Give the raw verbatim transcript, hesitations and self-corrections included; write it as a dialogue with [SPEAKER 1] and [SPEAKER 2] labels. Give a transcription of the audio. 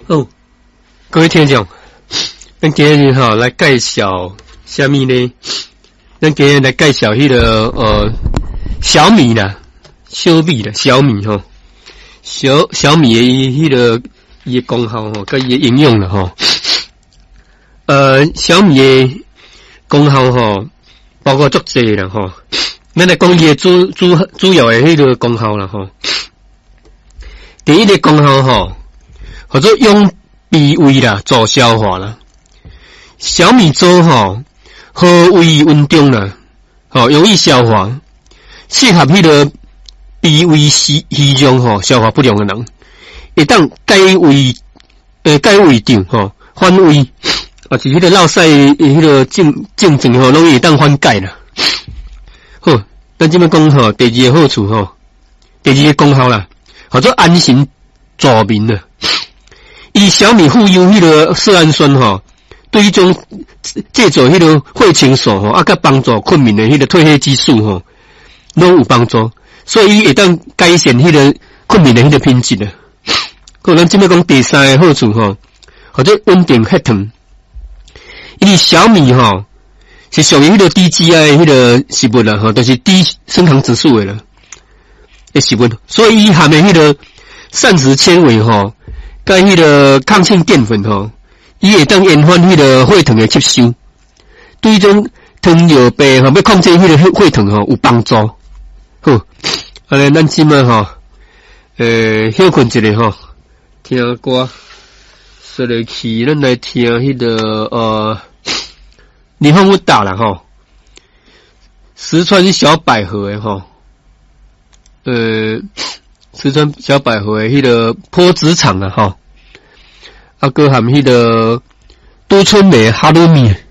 [SPEAKER 1] 哦，各位听众，咱今日吼来介绍什么呢？咱今日来介绍迄、那个呃小米啦，小米啦，小米吼，小小米的迄、那个伊的功效吼，跟伊的应用啦吼。呃，小米的功效吼，包括足济啦吼。咱来讲伊的主主主要的迄个功效啦吼。第一个功效吼。或者用脾胃啦，助消化啦。小米粥吼，好胃温中啦，吼容易消化，适合迄个脾胃虚虚弱吼、消化不良的人，会当改胃诶改胃肠吼，缓胃，啊是迄个落屎迄个症症状吼，容易会当缓解啦。好，咱即么讲吼，第二个好处吼，第二个功效啦，或者安神助眠啦。以小米富有迄个色氨酸吼，对迄种借助迄个血清素吼，啊，甲帮助困眠的迄个褪黑激素吼，拢有帮助，所以伊会当改善迄个困眠的迄个品质啊。可能即摆讲第三个好处吼，或者稳定血糖，因为小米吼是属于迄个低 G I 迄个食物啦吼，都、就是低升糖指数的啦，诶食物，所以伊含的迄个膳食纤维吼。甲迄个抗性淀粉吼，伊会当延缓迄个血糖的吸收，对迄种糖尿病吼要控制迄个血糖吼有帮助。好，安尼咱即摆吼，诶休困一下吼，听歌，说来去咱来听迄、那个呃，你放我打啦吼，石川小百合的吼，呃。四川小百合的迄个坡子厂啊吼，啊，搁含迄个都春美哈鲁米。